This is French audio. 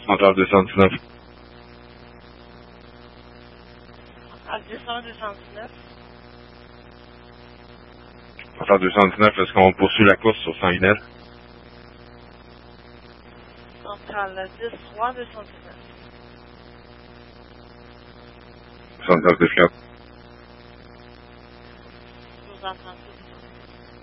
Centrale 219. À 219. Centrale 219, est-ce qu'on poursuit la course sur 101L? Centrale 10-3, 219. Centrale 10-4. Je vous entends.